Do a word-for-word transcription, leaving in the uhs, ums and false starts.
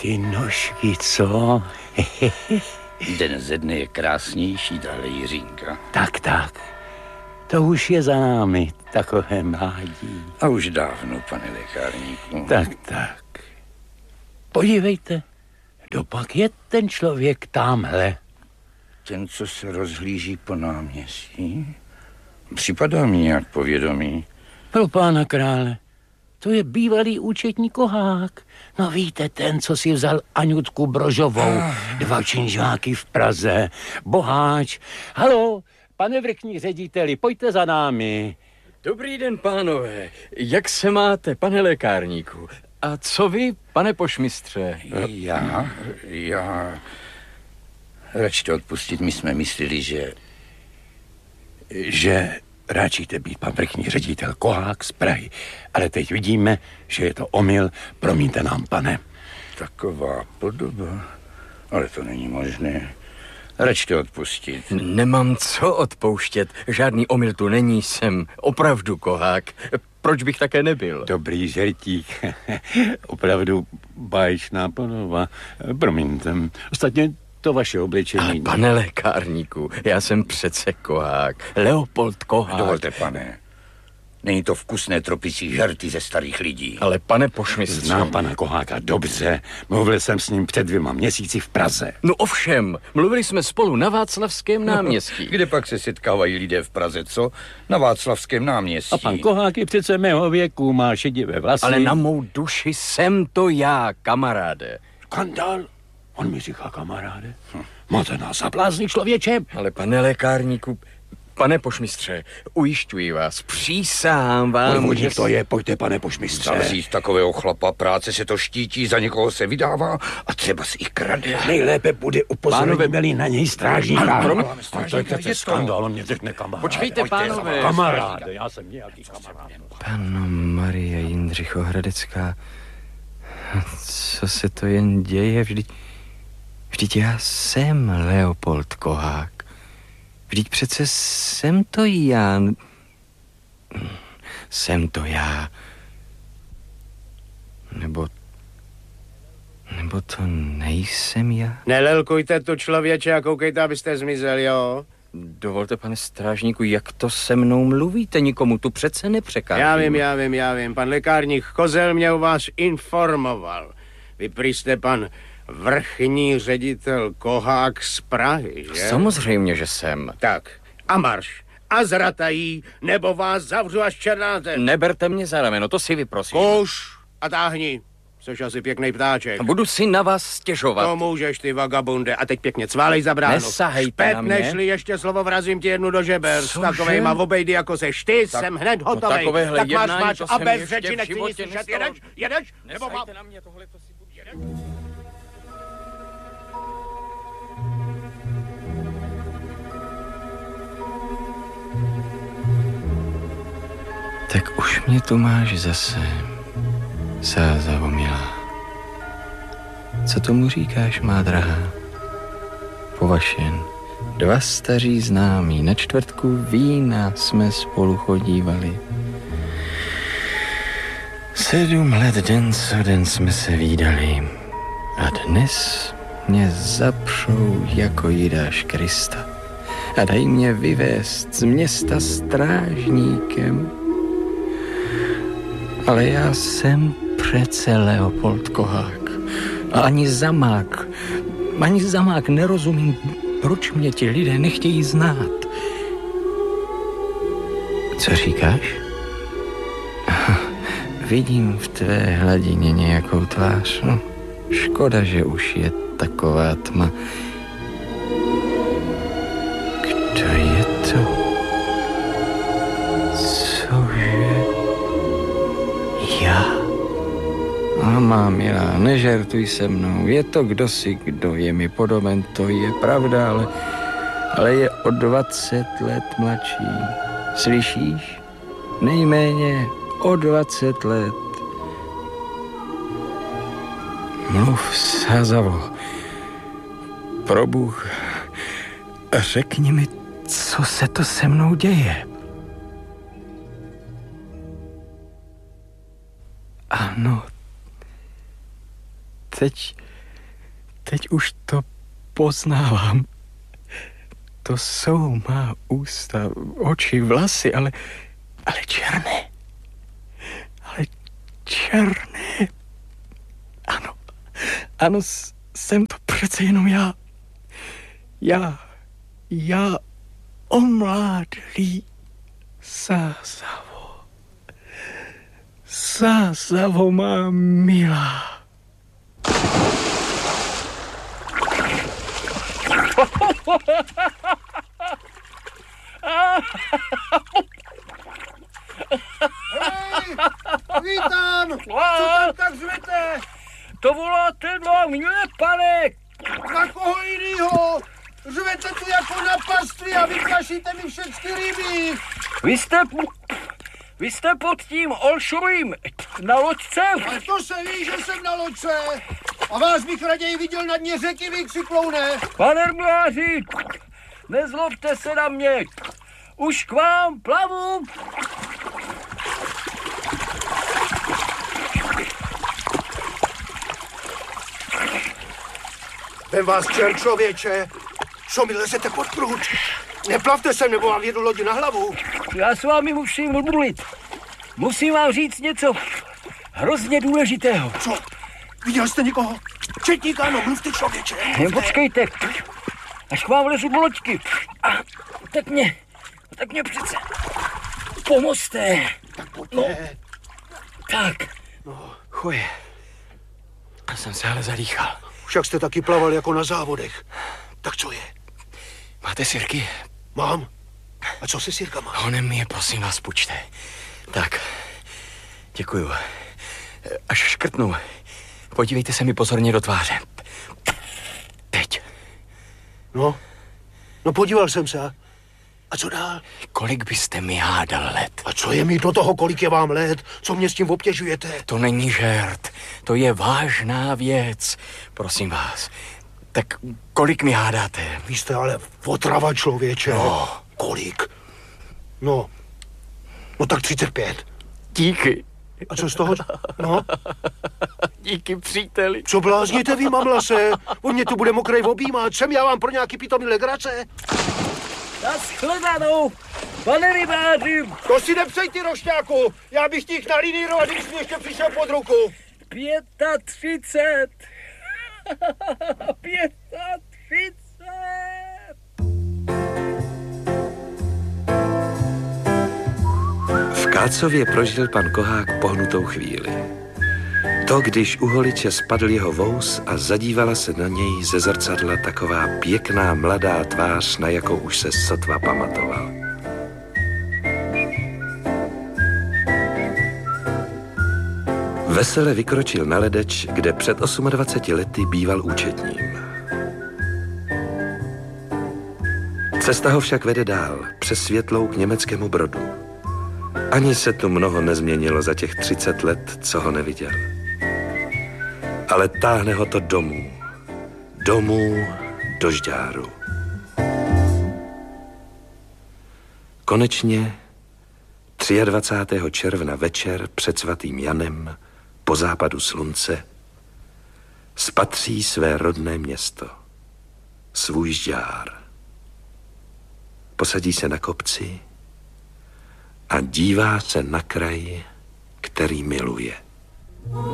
ty nožky, co? Den ze dne je krásnější, tahle Jiřínka. Tak, tak. To už je za námi, takové mládí. A už dávno, pane lékárníku. Tak, tak. Podívejte, dopak je ten člověk tamhle. Ten, co se rozhlíží po náměstí? Připadá mi nějak povědomí. Pro pána krále, to je bývalý účetní Kohák. No víte, ten, co si vzal Aňutku Brožovou, ah. dva činžáky v Praze, boháč. Halo, pane vrchní řediteli, pojďte za námi. Dobrý den, pánové. Jak se máte, pane lékárníku? A co vy, pane pošmistře? Já, já... Račte odpustit, my jsme mysleli, že... Že ráčíte být pan vrchní ředitel Kohák z Prahy. Ale teď vidíme, že je to omyl. Promiňte nám, pane. Taková podoba. Ale to není možné. Račte odpustit. Nemám co odpouštět. Žádný omyl tu není, jsem opravdu Kohák. Proč bych také nebyl? Dobrý žertík. Opravdu báječná podoba. Promiňte. Ostatně to vaše obličení. Ale pane lékárníku, já jsem přece Kohák. Leopold Kohák. Dovolte, pane. Není to vkusné tropicí žerty ze starých lidí. Ale pane pošmistře... Znám pana Koháka dobře. Mluvil jsem s ním před dvěma měsíci v Praze. No ovšem, mluvili jsme spolu na Václavském náměstí. Kde pak se setkávají lidé v Praze, co? Na Václavském náměstí. A pan Kohák je přece mého věku, má šedivé vlasy. Ale na mou duši jsem to já, kamaráde. Skandál? On mi říká kamaráde. Hm. Máte nás za blázny, člověče? Ale pane lékárníku, pane pošmistře, ujišťuji vás, přísahám vám, že... to je, pojďte, pane pošmistře. Zavřít takového chlapa, práce se to štítí, za někoho se vydává a třeba si i krade. Nejlépe bude upozornit na něj strážník. To je přece skandál, on mě řekne kamaráde. Počkejte, pánové. Kamaráde, já jsem nějaký kamarád. Panno Marie Jindřichohradecká, co se to jen děje? Vždyť, vždyť já jsem Leopold Kohák. Vždyť přece jsem to já. Jsem to já. Nebo... Nebo to nejsem já? Nelelkujte tu, člověče, a koukejte, abyste zmizel, jo? Dovolte, pane strážníku, jak to se mnou mluvíte? Nikomu tu přece nepřekážím. Já vím, já vím, já vím. Pan lékárník Kozel mě u vás informoval. Vy prý jste pan vrchní ředitel Kohák z Prahy, že? Samozřejmě, že jsem. Tak, a marš. A zratají, nebo vás zavřu až černáte. Neberte mě za rameno, to si vyprosím. Kuš a táhni. Což asi pěkný ptáček. Budu si na vás stěžovat. To můžeš, ty vagabunde. A teď pěkně cválej za bránu. Nesahejte na mě. Špetneš-li ještě slovo, vrazím ti jednu do žeber. S takovejma obejdy, jako seš ty, tak, jsem hned hotovej. No tak máš máč a bez řeči nechci nic slyšet. Jedeš? Jedeš? Nebo mám... na mě, tohle to si budu... Jedeš? Tak už mě tu máš zase, Sázavo milá. Co tomu říkáš, má drahá? Po vašem, dva staří známí, na čtvrtku vína jsme spolu chodívali. Sedm let den co den jsme se vídali a dnes mě zapřou jako Jidáš Krista a dají mě vyvést z města strážníkem. Ale já jsem přece Leopold Kohák. A ani zamák, ani zamák nerozumím, proč mě ti lidé nechtějí znát. Co říkáš? Vidím v tvé hladině nějakou tvář. No, škoda, že už je taková tma. Kdo je to? Cože? Já? A má milá, nežertuj se mnou. Je to kdosi, kdo je mi podoben, to je pravda, ale, ale je o dvacet let mladší. Slyšíš? Nejméně o dvacet let. Mluv, Sázavo. Pro Bůh, řekni mi, co se to se mnou děje. Ano, teď, teď už to poznávám. To jsou má ústa, oči, vlasy, ale, ale černé. Ale černé. Ano, ano, jsem to přece jenom já. Já, já, omládlý Sázavo. Sázavo má milá. Hej, vítám! Co tam tak zvete? To voláte na mě, pane! Na koho jinýho? Řvete tu jako na pastvi a vyplašíte mi všechny ryby. Vy jste... Vy jste pod tím Olšovým na loďce? A to se ví, že jsem na loďce. A vás bych raději viděl na dně řeky, vy křikloune. Pane Mláři, nezlobte se na mě. Už k vám plavu. Vem vás čert, člověče. Co mi lezete pod prut? Neplavte se, nebo vám jedu lodi na hlavu. Já s vámi musím mluvit. Musím vám říct něco hrozně důležitého. Co? Viděl jste někoho? Četník, ano, mluvte, člověče. Jen počkejte, až k vám vlezu do loďky. A tak mě, tak mě přece pomozte. No, tak. No. Chuje, já jsem se ale zadýchal. Však jste taky plaval jako na závodech. Tak co je? Máte sirky? Mám. A co se sirkama? Honem mi je, prosím vás, půjčte. Tak, děkuju. Až škrtnu, podívejte se mi pozorně do tváře. Teď. No, no podíval jsem se. A co dál? Kolik byste mi hádal let? A co je mi do toho, kolik je vám let? Co mě s tím obtěžujete? To není žert, to je vážná věc. Prosím vás, tak kolik mi hádáte? Vy jste ale otrava, člověče. No. Kolik? No, no tak třicet pět. Díky. A co z toho? No? Díky, příteli. Co blázníte vy, mamlase? On mě tu bude mokrej objímat. Jsem já vám pro nějaký pitomý legrace? Naschledanou, pane rybáři. To si nepřej, ty rošťáku. Já bych těch nalínírovat, když mi ještě přišel pod ruku. Pětatřicet. Pětatřicet. V Kácově prožil pan Kohák pohnutou chvíli. To, když u holiče spadl jeho vous a zadívala se na něj ze zrcadla taková pěkná mladá tvář, na jakou už se sotva pamatoval. Vesele vykročil na ledeč, kde před dvaceti osmi lety býval účetním. Cesta ho však vede dál, přes Světlou k německému Brodu. Ani se tu mnoho nezměnilo za těch třicet let, co ho neviděl. Ale táhne ho to domů. Domů do Žďáru. Konečně dvacátého třetího června večer před svatým Janem po západu slunce spatří své rodné město, svůj Žďár. Posadí se na kopci a dívá se na kraj, který miluje.